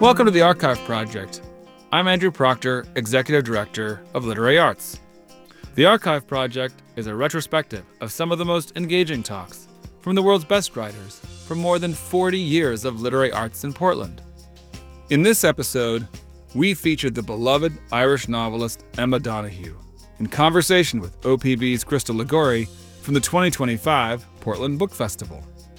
Welcome to the Archive Project. I'm Andrew Proctor, Executive Director of Literary Arts. The Archive Project is a retrospective of some of the most engaging talks from the world's best writers from more than 40 years of literary arts in Portland. In this episode, we featured the beloved Irish novelist Emma Donoghue in conversation with OPB's Crystal Liguori from the 2025 Portland Book Festival.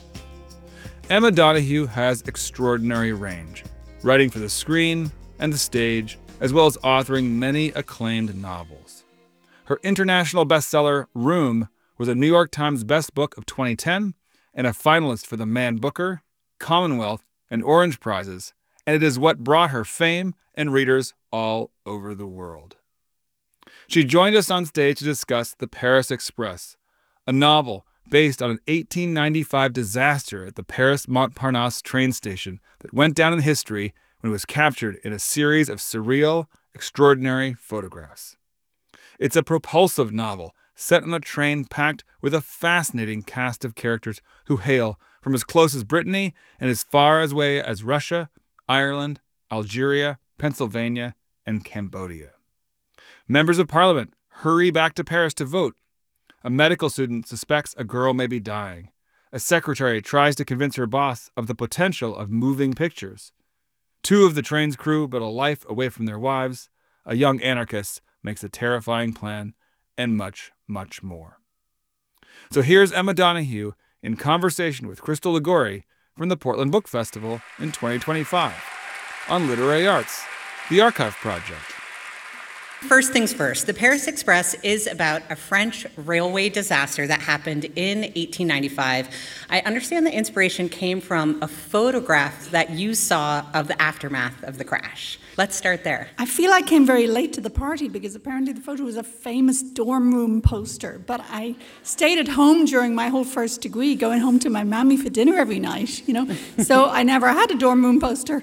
Emma Donoghue has extraordinary range, writing for the screen and the stage, as well as authoring many acclaimed novels. Her international bestseller, Room, was a New York Times Best Book of 2010 and a finalist for the Man Booker, Commonwealth, and Orange Prizes, and it is what brought her fame and readers all over the world. She joined us on stage to discuss The Paris Express, a novel based on an 1895 disaster at the Paris Montparnasse train station that went down in history when it was captured in a series of surreal, extraordinary photographs. It's a propulsive novel set on a train packed with a fascinating cast of characters who hail from as close as Brittany and as far away as Russia, Ireland, Algeria, Pennsylvania, and Cambodia. Members of Parliament hurry back to Paris to vote. A medical student suspects a girl may be dying. A secretary tries to convince her boss of the potential of moving pictures. Two of the train's crew build a life away from their wives. A young anarchist makes a terrifying plan, and much, much more. So here's Emma Donoghue in conversation with Crystal Liguori from the Portland Book Festival in 2025 on Literary Arts, the Archive Project. First things first, The Paris Express is about a French railway disaster that happened in 1895. I understand the inspiration came from a photograph that you saw of the aftermath of the crash. Let's start there. I feel I came very late to the party because apparently the photo was a famous dorm room poster, but I stayed at home during my whole first degree, going home to my mammy for dinner every night, so I never had a dorm room poster.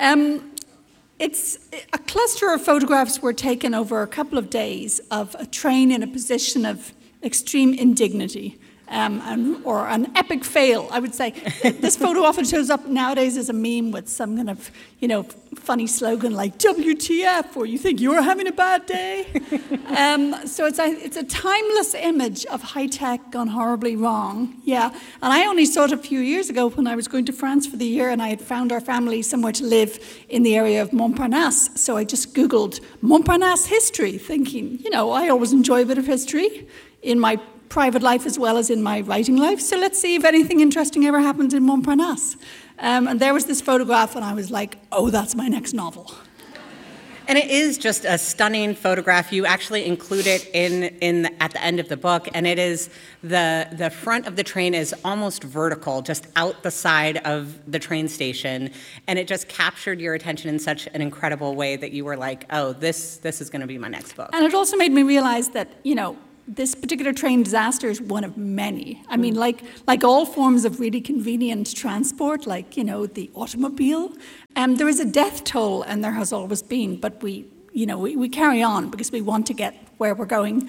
It's a cluster of photographs were taken over a couple of days of a train in a position of extreme indignity or an epic fail, I would say. This photo often shows up nowadays as a meme with some kind of, funny slogan like WTF, or you think you're having a bad day. So it's a timeless image of high tech gone horribly wrong. Yeah, and I only saw it a few years ago when I was going to France for the year, and I had found our family somewhere to live in the area of Montparnasse. So I just Googled Montparnasse history, thinking, I always enjoy a bit of history in my private life as well as in my writing life. So let's see if anything interesting ever happened in Montparnasse. And there was this photograph, and I was like, oh, that's my next novel. And it is just a stunning photograph. You actually include it at the end of the book, and it is the front of the train is almost vertical, just out the side of the train station, and it just captured your attention in such an incredible way that you were like, oh, this is going to be my next book. And it also made me realize that, this particular train disaster is one of many. I mean, like all forms of really convenient transport, like, the automobile, there is a death toll, and there has always been, but we carry on because we want to get where we're going.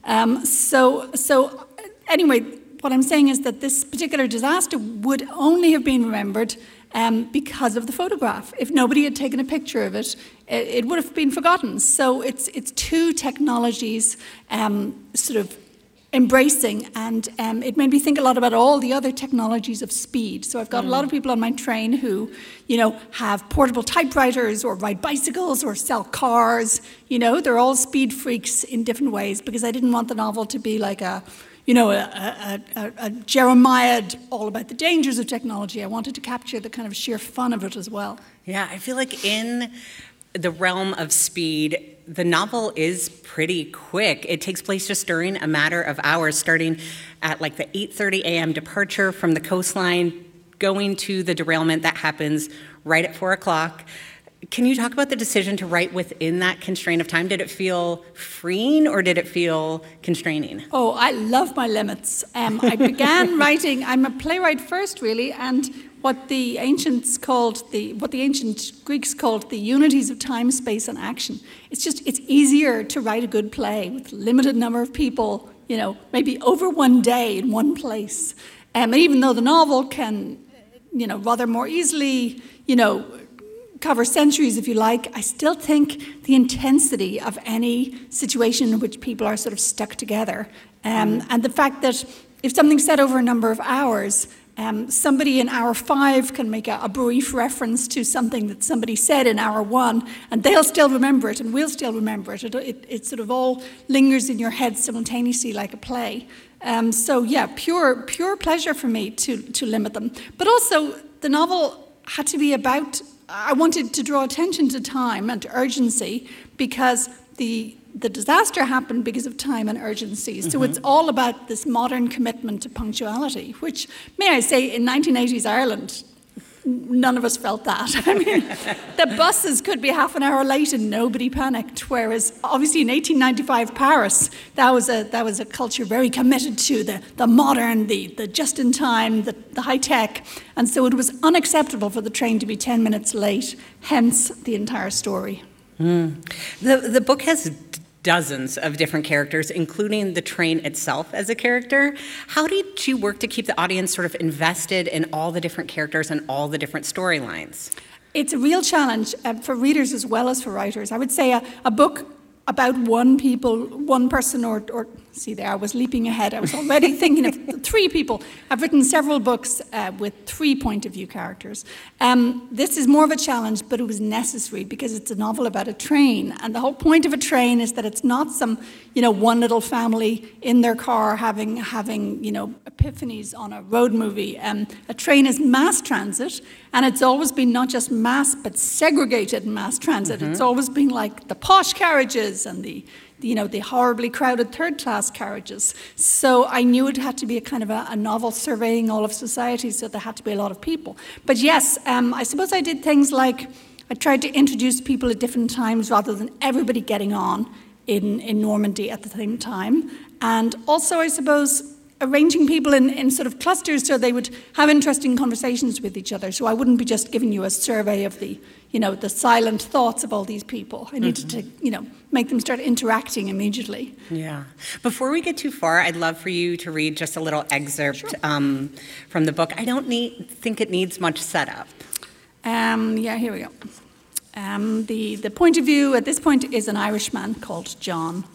So anyway, what I'm saying is that this particular disaster would only have been remembered because of the photograph. If nobody had taken a picture of it, it would have been forgotten. So it's two technologies sort of embracing, and it made me think a lot about all the other technologies of speed. So I've got a lot of people on my train who, have portable typewriters or ride bicycles or sell cars. They're all speed freaks in different ways because I didn't want the novel to be like a Jeremiah all about the dangers of technology. I wanted to capture the kind of sheer fun of it as well. Yeah, I feel like in the realm of speed, the novel is pretty quick. It takes place just during a matter of hours, starting at like the 8:30 a.m. departure from the coastline, going to the derailment that happens right at 4 o'clock. Can you talk about the decision to write within that constraint of time? Did it feel freeing or did it feel constraining? Oh, I love my limits. I began writing, I'm a playwright first really, and what the ancient Greeks called the unities of time, space, and action. It's easier to write a good play with a limited number of people, maybe over one day in one place. And even though the novel can, rather more easily, cover centuries if you like, I still think the intensity of any situation in which people are sort of stuck together, and the fact that if something's said over a number of hours, somebody in hour 5 can make a brief reference to something that somebody said in hour 1, and they'll still remember it, and we'll still remember it. It sort of all lingers in your head simultaneously like a play. So yeah, pure pleasure for me to limit them. But also, the novel had to be about, I wanted to draw attention to time and to urgency, because the disaster happened because of time and urgency. So it's all about this modern commitment to punctuality, which, may I say, in 1980s Ireland, none of us felt that. I mean, the buses could be half an hour late and nobody panicked, whereas obviously in 1895 Paris, that was a culture very committed to the modern, the just-in-time, the high-tech, and so it was unacceptable for the train to be 10 minutes late, hence the entire story. The book has dozens of different characters, including the train itself as a character. How did you work to keep the audience sort of invested in all the different characters and all the different storylines? It's a real challenge for readers as well as for writers. I would say a book about one person, or see there, I was leaping ahead. I was already thinking of 3 people. I've written several books with 3 point of view characters. This is more of a challenge, but it was necessary because it's a novel about a train. And the whole point of a train is that it's not some, one little family in their car having epiphanies on a road movie. A train is mass transit, and it's always been not just mass, but segregated mass transit. It's always been like the posh carriages and the horribly crowded third-class carriages. So I knew it had to be a kind of a novel surveying all of society, so there had to be a lot of people. But yes, I suppose I did things like I tried to introduce people at different times rather than everybody getting on in Normandy at the same time. And also, I suppose, arranging people in sort of clusters so they would have interesting conversations with each other. So I wouldn't be just giving you a survey of the silent thoughts of all these people. I needed to, make them start interacting immediately. Yeah. Before we get too far, I'd love for you to read just a little excerpt from the book. I don't think it needs much setup. Here we go. The point of view at this point is an Irishman called John.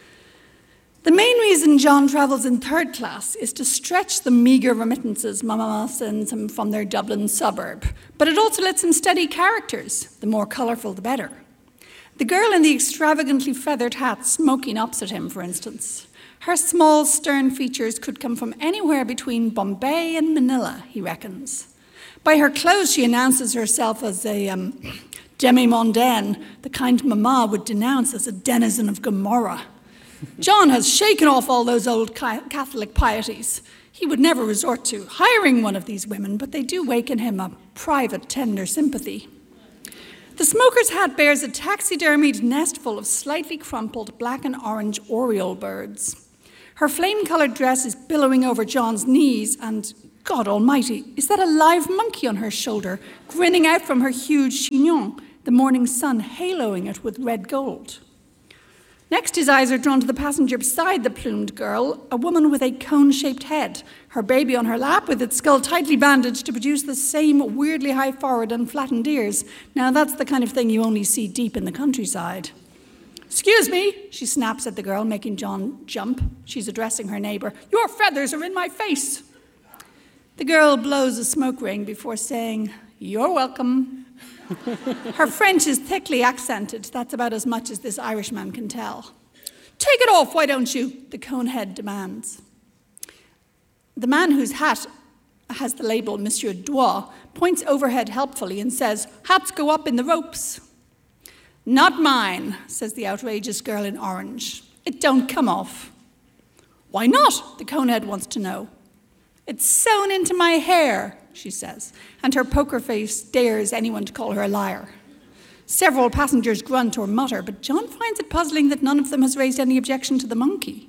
The main reason John travels in third class is to stretch the meagre remittances Mama sends him from their Dublin suburb, but it also lets him study characters, the more colourful the better. The girl in the extravagantly feathered hat smoking opposite him, for instance. Her small, stern features could come from anywhere between Bombay and Manila, he reckons. By her clothes, she announces herself as a demi-mondaine, the kind Mama would denounce as a denizen of Gomorrah. John has shaken off all those old Catholic pieties. He would never resort to hiring one of these women, but they do wake in him a private, tender sympathy. The smoker's hat bears a taxidermied nest full of slightly crumpled black and orange oriole birds. Her flame-coloured dress is billowing over John's knees, and, God almighty, is that a live monkey on her shoulder, grinning out from her huge chignon, the morning sun haloing it with red gold? Next, his eyes are drawn to the passenger beside the plumed girl, a woman with a cone-shaped head, her baby on her lap with its skull tightly bandaged to produce the same weirdly high forehead and flattened ears. Now, that's the kind of thing you only see deep in the countryside. "Excuse me," she snaps at the girl, making John jump. She's addressing her neighbour. "Your feathers are in my face." The girl blows a smoke ring before saying, "You're welcome." Her French is thickly accented. That's about as much as this Irishman can tell. "Take it off, why don't you?" the conehead demands. The man whose hat has the label Monsieur Doigt points overhead helpfully and says, "Hats go up in the ropes." "Not mine," says the outrageous girl in orange. "It don't come off." "Why not?" the conehead wants to know. "It's sewn into my hair," she says, and her poker face dares anyone to call her a liar. Several passengers grunt or mutter, but John finds it puzzling that none of them has raised any objection to the monkey.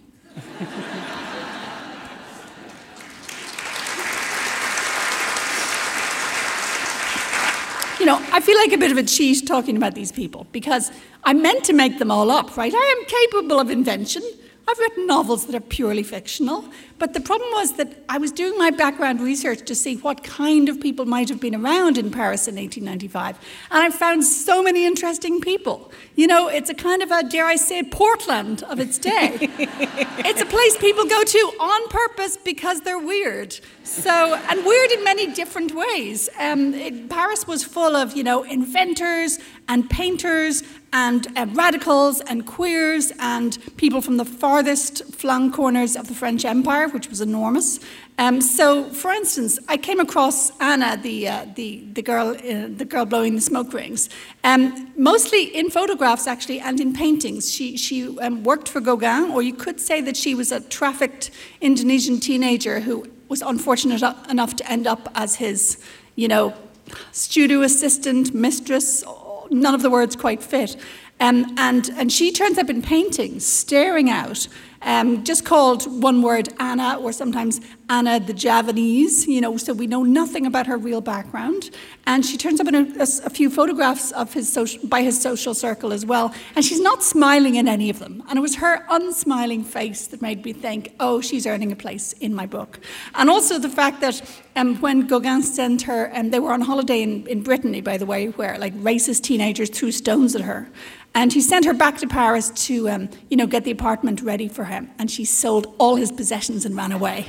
I feel like a bit of a cheat talking about these people because I meant to make them all up, right? I am capable of invention. I've written novels that are purely fictional, but the problem was that I was doing my background research to see what kind of people might have been around in Paris in 1895, and I found so many interesting people. You know, it's a kind of a, dare I say, Portland of its day. It's a place people go to on purpose because they're weird. So, and weird in many different ways. Paris was full of, you know, inventors and painters and radicals and queers and people from the farthest flung corners of the French Empire, which was enormous. So, for instance, I came across Anna, the girl blowing the smoke rings, mostly in photographs actually and in paintings. She worked for Gauguin, or you could say that she was a trafficked Indonesian teenager who was unfortunate enough to end up as his, you know, studio assistant, mistress. None of the words quite fit. And she turns up in paintings, staring out, just called one word Anna, or sometimes Anna the Javanese, you know, so we know nothing about her real background. And she turns up in a few photographs of by his social circle as well. And she's not smiling in any of them. And it was her unsmiling face that made me think, oh, she's earning a place in my book. And also the fact that when Gauguin sent her, and they were on holiday in Brittany, by the way, where like racist teenagers threw stones at her. And he sent her back to Paris to, you know, get the apartment ready for him. And she sold all his possessions and ran away.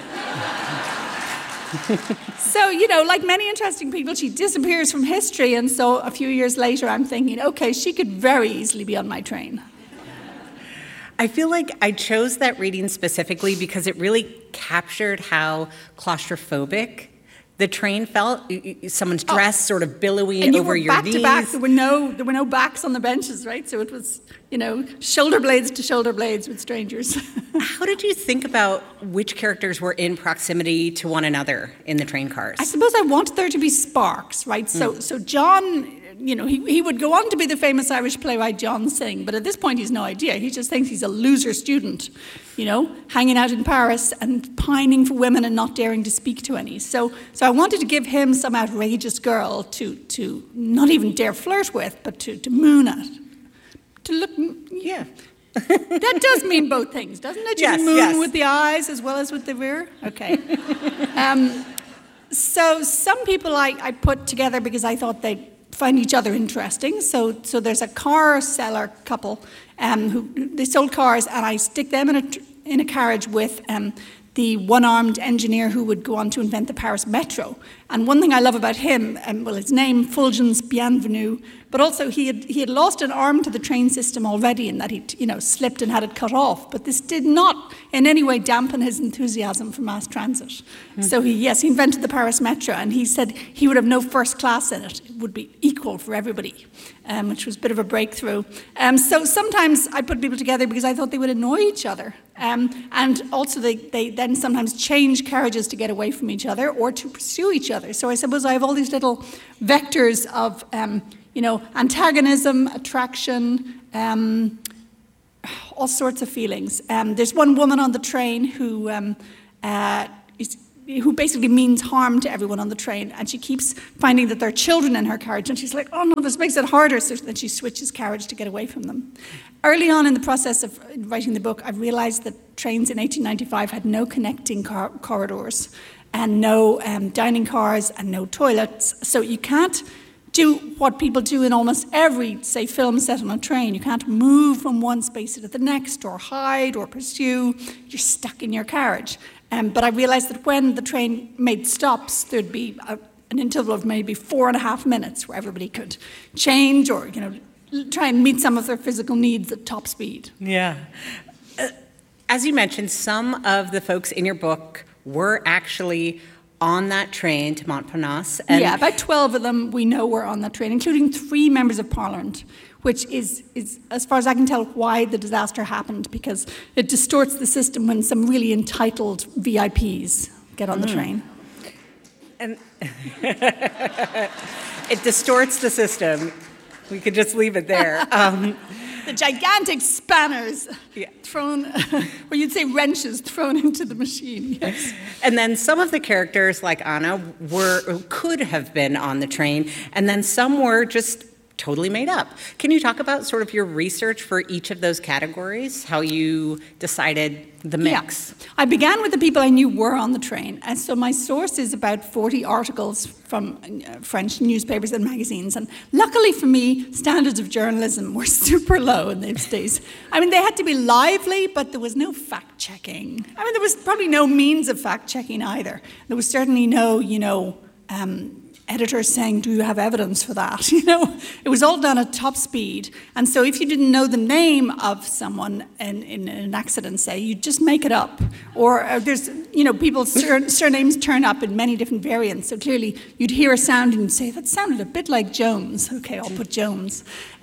So, you know, like many interesting people, she disappears from history. And so a few years later, I'm thinking, okay, she could very easily be on my train. I feel like I chose that reading specifically because it really captured how claustrophobic the train felt. Someone's dress sort of billowing over your knees. And you were back to back. There were no backs on the benches, right? So it was, you know, shoulder blades to shoulder blades with strangers. How did you think about which characters were in proximity to one another in the train cars? I suppose I wanted there to be sparks, right? So John, you know, he would go on to be the famous Irish playwright John Synge, but at this point he's no idea. He just thinks he's a loser student, you know, hanging out in Paris and pining for women and not daring to speak to any. So I wanted to give him some outrageous girl to not even dare flirt with, but to moon at. To look, yeah. That does mean both things, doesn't it? You moon with the eyes as well as with the rear? Okay. So some people I put together because I thought they'd find each other interesting. So there's a car seller couple who they sold cars, and I stick them in a carriage with the one-armed engineer who would go on to invent the Paris Metro. And one thing I love about him, well, his name, Fulgence Bienvenu, but also he had lost an arm to the train system already in that he, you know, slipped and had it cut off. But this did not in any way dampen his enthusiasm for mass transit. Mm-hmm. So he invented the Paris Metro, and he said he would have no first class in it. It would be equal for everybody, which was a bit of a breakthrough. So sometimes I put people together because I thought they would annoy each other. And also they then sometimes change carriages to get away from each other or to pursue each other. So I suppose I have all these little vectors of, you know, antagonism, attraction, all sorts of feelings. There's one woman on the train who basically means harm to everyone on the train, and she keeps finding that there are children in her carriage, and she's like, oh no, this makes it harder, so then she switches carriage to get away from them. Early on in the process of writing the book, I realized that trains in 1895 had no connecting corridors and no dining cars and no toilets, so you can't do what people do in almost every, say, film set on a train. You can't move from one space to the next or hide or pursue. You're stuck in your carriage. But I realized that when the train made stops, there'd be an interval of maybe 4.5 minutes where everybody could change or, you know, try and meet some of their physical needs at top speed. Yeah. As you mentioned, some of the folks in your book were actually on that train to Montparnasse. And yeah, about 12 of them we know were on that train, including 3 members of Parliament, which is, as far as I can tell, why the disaster happened, because it distorts the system when some really entitled VIPs get on the train. And it distorts the system. We could just leave it there. The gigantic spanners thrown, or you'd say wrenches thrown into the machine. Yes. And then some of the characters, like Anna, could have been on the train, and then some were just totally made up. Can you talk about sort of your research for each of those categories, how you decided the mix? Yeah. I began with the people I knew were on the train. And so my source is about 40 articles from French newspapers and magazines. And luckily for me, standards of journalism were super low in those days. I mean, they had to be lively, but there was no fact-checking. I mean, there was probably no means of fact-checking either. There was certainly no, editors saying, do you have evidence for that? It was all done at top speed. And so if you didn't know the name of someone in an accident, say, you'd just make it up. Or there's, people's surnames turn up in many different variants. So clearly you'd hear a sound and you'd say, that sounded a bit like Jones. Okay, I'll put Jones.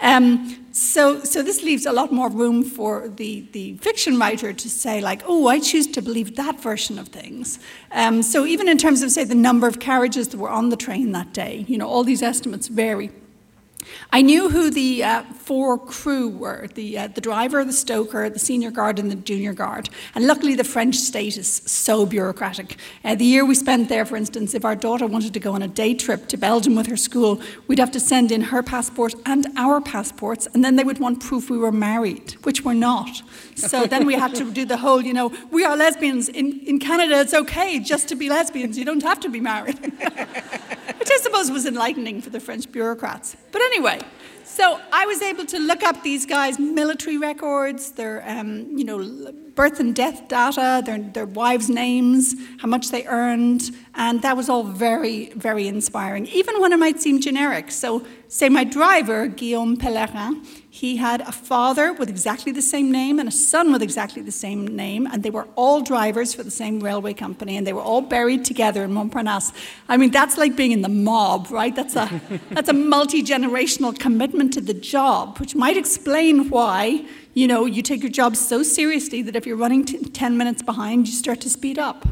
So this leaves a lot more room for the fiction writer to say, like, oh, I choose to believe that version of things. So even in terms of, say, the number of carriages that were on the train that day, all these estimates vary. I knew who the 4 crew were, the driver, the stoker, the senior guard, and the junior guard. And luckily, the French state is so bureaucratic. The year we spent there, for instance, if our daughter wanted to go on a day trip to Belgium with her school, we'd have to send in her passport and our passports, and then they would want proof we were married, which we're not. So then we had to do the whole, we are lesbians. In Canada, it's okay just to be lesbians. You don't have to be married. Which I suppose was enlightening for the French bureaucrats. But anyway, so I was able to look up these guys' military records, their birth and death data, their wives' names, how much they earned, and that was all very, very inspiring, even when it might seem generic. So, say my driver, Guillaume Pellerin, he had a father with exactly the same name and a son with exactly the same name, and they were all drivers for the same railway company, and they were all buried together in Montparnasse. I mean, that's like being in the mob, right? That's a multi-generational commitment to the job, which might explain why, you take your job so seriously that if you're running 10 minutes behind, you start to speed up.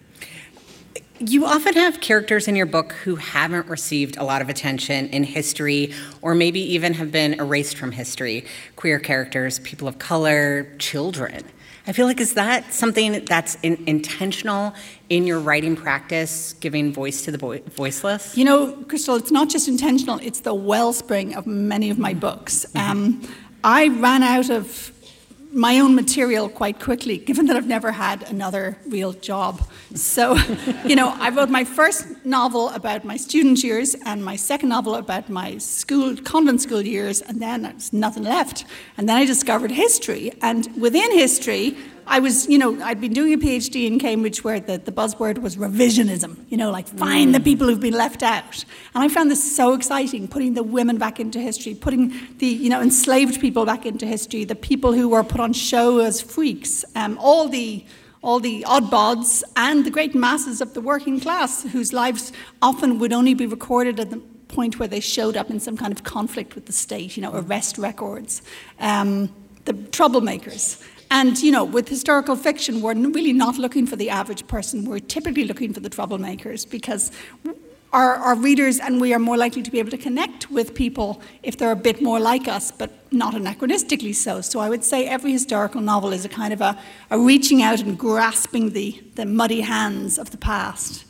You often have characters in your book who haven't received a lot of attention in history, or maybe even have been erased from history. Queer characters, people of color, children. I feel like, is that something that's intentional in your writing practice, giving voice to the voiceless? Crystal, it's not just intentional, it's the wellspring of many of my books. I ran out of my own material quite quickly, given that I've never had another real job. So, I wrote my first novel about my student years and my second novel about my convent school years, and then there's nothing left. And then I discovered history. And within history, I'd been doing a PhD in Cambridge where the buzzword was revisionism, find the people who've been left out. And I found this so exciting, putting the women back into history, putting the, enslaved people back into history, the people who were put on show as freaks, all the oddbods, and the great masses of the working class whose lives often would only be recorded at the point where they showed up in some kind of conflict with the state, arrest records, the troublemakers. And, with historical fiction, we're really not looking for the average person. We're typically looking for the troublemakers because our readers and we are more likely to be able to connect with people if they're a bit more like us, but not anachronistically so. So I would say every historical novel is a kind of a reaching out and grasping the muddy hands of the past.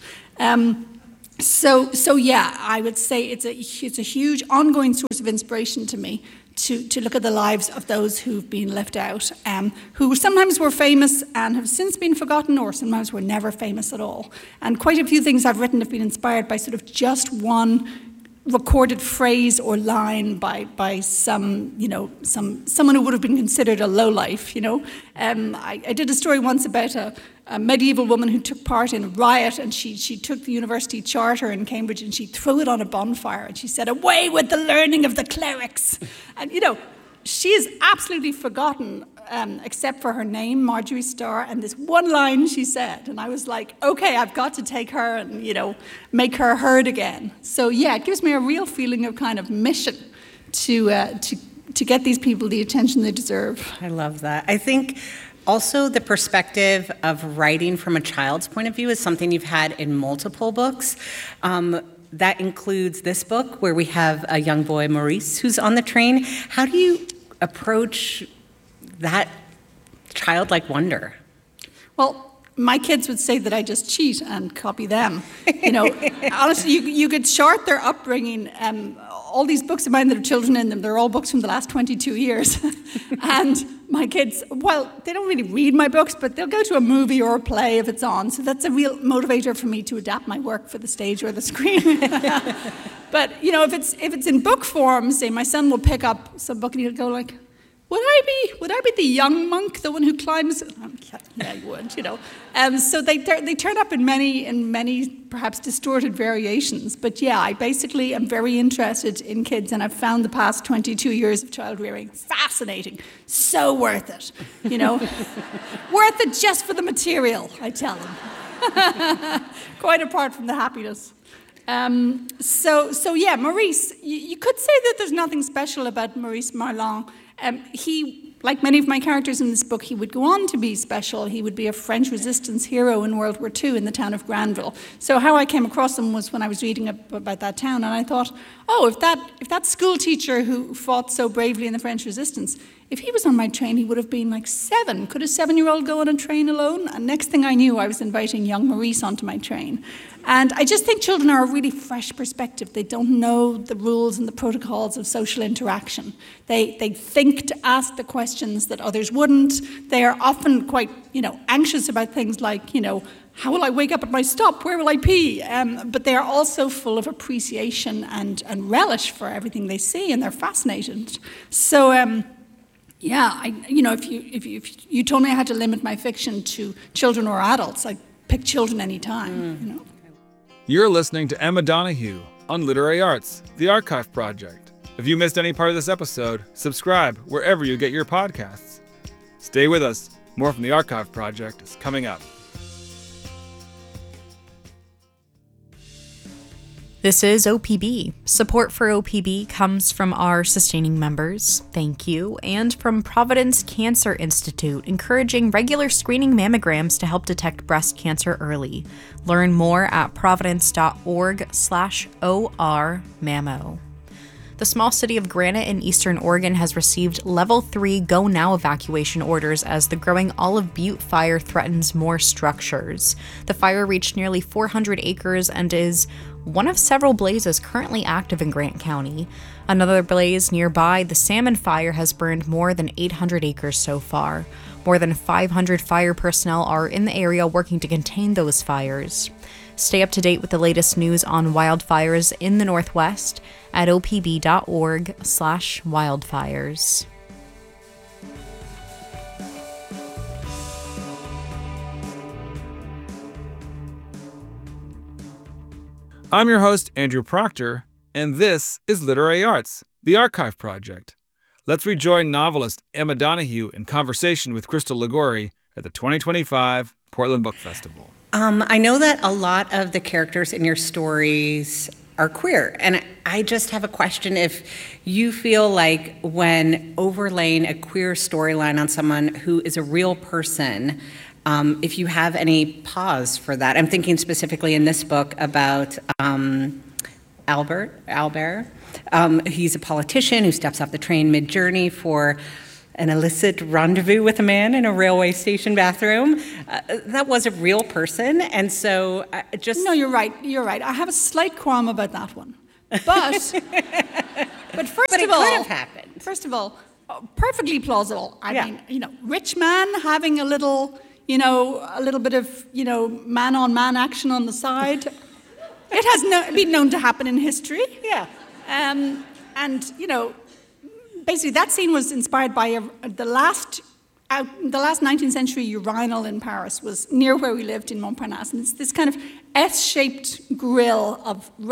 So yeah, I would say it's a huge ongoing source of inspiration to me to look at the lives of those who've been left out, who sometimes were famous and have since been forgotten, or sometimes were never famous at all. And quite a few things I've written have been inspired by sort of just one recorded phrase or line by someone who would have been considered a lowlife. I did a story once about a medieval woman who took part in a riot, and she took the university charter in Cambridge and she threw it on a bonfire, and she said, "Away with the learning of the clerics." And she is absolutely forgotten, except for her name, Marjorie Starr, and this one line she said. And I was like, okay, I've got to take her and, make her heard again. So yeah, it gives me a real feeling of kind of mission to get these people the attention they deserve. I love that. I think also the perspective of writing from a child's point of view is something you've had in multiple books. That includes this book where we have a young boy, Maurice, who's on the train. How do you approach that childlike wonder? Well, my kids would say that I just cheat and copy them. Honestly, you could chart their upbringing all these books of mine that have children in them, they're all books from the last 22 years. And my kids, well, they don't really read my books, but they'll go to a movie or a play if it's on. So that's a real motivator for me to adapt my work for the stage or the screen. But, if it's in book form, say my son will pick up some book and he'll go like, would I be the young monk, the one who climbs? Yeah, you would, So they turn up in many perhaps distorted variations. But yeah, I basically am very interested in kids, and I've found the past 22 years of child rearing fascinating. So worth it, worth it just for the material, I tell them. Quite apart from the happiness. So yeah, Maurice, you could say that there's nothing special about Maurice Marlon. He, like many of my characters in this book, he would go on to be special. He would be a French resistance hero in World War II in the town of Granville. So how I came across him was when I was reading about that town, and I thought, if that school teacher who fought so bravely in the French resistance, if he was on my train, he would have been like 7. Could a 7-year-old go on a train alone? And next thing I knew, I was inviting young Maurice onto my train. And I just think children are a really fresh perspective. They don't know the rules and the protocols of social interaction. They think to ask the questions that others wouldn't. They are often quite, anxious about things like, how will I wake up at my stop? Where will I pee? But they are also full of appreciation and relish for everything they see, and they're fascinated. So, yeah, if you told me I had to limit my fiction to children or adults, I'd pick children any time. You're listening to Emma Donoghue on Literary Arts, the Archive Project. If you missed any part of this episode, subscribe wherever you get your podcasts. Stay with us. More from the Archive Project is coming up. This is OPB. Support for OPB comes from our sustaining members, thank you, and from Providence Cancer Institute, encouraging regular screening mammograms to help detect breast cancer early. Learn more at providence.org/OR-MAMMO. The small city of Granite in eastern Oregon has received Level 3 Go Now evacuation orders as the growing Olive Butte fire threatens more structures. The fire reached nearly 400 acres and is one of several blazes currently active in Grant County. Another blaze nearby, the Salmon Fire, has burned more than 800 acres so far. More than 500 fire personnel are in the area working to contain those fires. Stay up to date with the latest news on wildfires in the Northwest at opb.org/wildfires. I'm your host, Andrew Proctor, and this is Literary Arts, the Archive Project. Let's rejoin novelist Emma Donoghue in conversation with Crystal Ligori at the 2025 Portland Book Festival. I know that a lot of the characters in your stories are queer, and I just have a question. If you feel like when overlaying a queer storyline on someone who is a real person, if you have any pause for that. I'm thinking specifically in this book about Albert. He's a politician who steps off the train mid-journey for an illicit rendezvous with a man in a railway station bathroom. That was a real person, and so just... No, you're right. I have a slight qualm about that one. But first it of all... could have happened. First of all, perfectly plausible. I Yeah. mean, rich man having a little bit of, man-on-man action on the side. It has been known to happen in history. Yeah. And basically that scene was inspired by the last 19th century urinal in Paris was near where we lived in Montparnasse. And it's this kind of S-shaped grill of